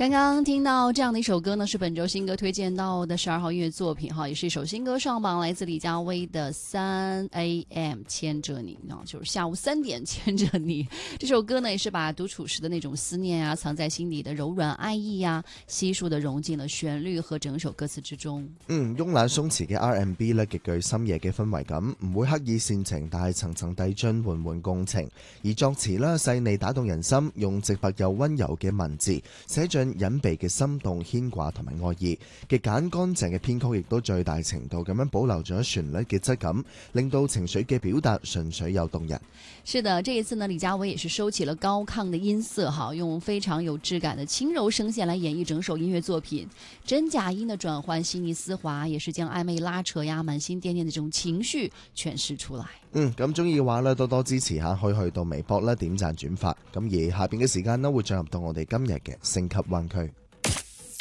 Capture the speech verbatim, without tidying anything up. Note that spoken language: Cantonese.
刚刚听到这样的一首歌呢，是本周新歌推荐到的十二号音乐作品哈，也是一首新歌上榜，来自李佳薇的三 A M 牵着你啊，就是下午三点牵着你。这首歌呢，也是把獨處時的那種思念啊，藏在心底的柔軟愛意啊，悉數的融進了旋律和整首歌詞之中。 嗯，慵懶鬆弛嘅 R and B 咧，極具深夜嘅氛圍感，唔會刻意煽情，但係層層遞進，緩緩共情。而作詞咧細膩打動人心，用直白又溫柔嘅文字寫進隱秘嘅心動、牽掛同埋愛意。極簡乾淨嘅編曲，亦都最大程度咁樣保留咗旋律嘅質感，令到情緒嘅表達純粹又動人。 是的，這一次呢，李佳薇也是收起了高亢的音色哈，用非常有質感的輕柔聲線來演繹整首音樂作品，真假音的轉換細膩絲滑，也是將曖昧拉扯呀、滿心惦念的這種情緒詮釋出來。 嗯，咁中意嘅話呢，多多支持下，可以去到微博啦點讚轉發。咁而下邊嘅時間呢，會進入到我哋今日嘅星級灣區。